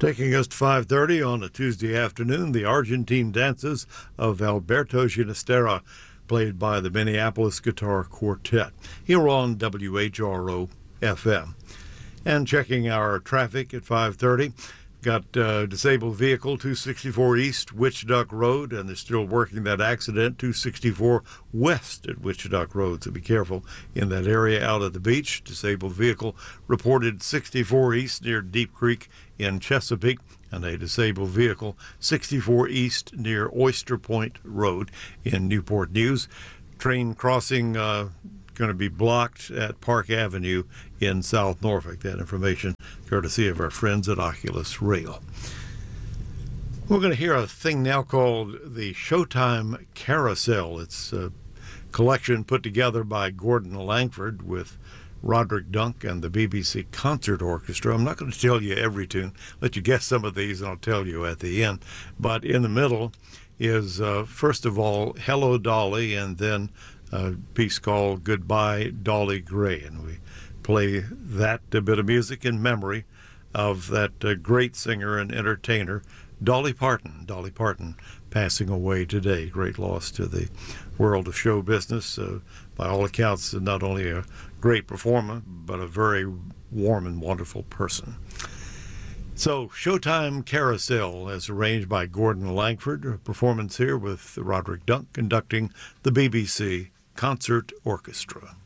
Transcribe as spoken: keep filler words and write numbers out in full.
Taking us to five thirty on a Tuesday afternoon, the Argentine dances of Alberto Ginastera, played by the Minneapolis Guitar Quartet, here on W H R O F M. And checking our traffic at five thirty, got uh, disabled vehicle two sixty-four East Witch-Duck Road, and they're still working that accident two sixty-four West at Witch-Duck Road, so be careful in that area out at the beach. Disabled vehicle reported sixty-four East near Deep Creek in Chesapeake, and a disabled vehicle sixty-four East near Oyster Point Road in Newport News. Train crossing uh, going to be blocked at Park Avenue in South Norfolk. That information courtesy of our friends at Oculus Rail. We're going to hear a thing now called the Showtime Carousel. It's a collection put together by Gordon Langford with Roderick Dunk and the B B C Concert Orchestra. I'm not going to tell you every tune. Let you guess some of these, and I'll tell you at the end. But in the middle is, uh, first of all, Hello Dolly, and then a piece called Goodbye Dolly Gray. And we play that a bit of music in memory of that uh, great singer and entertainer, Dolly Parton. Dolly Parton passing away today. Great loss to the world of show business. Uh, by all accounts, not only a great performer, but a very warm and wonderful person. So, Showtime Carousel, as arranged by Gordon Langford, a performance here with Roderick Dunk conducting the B B C Concert Orchestra.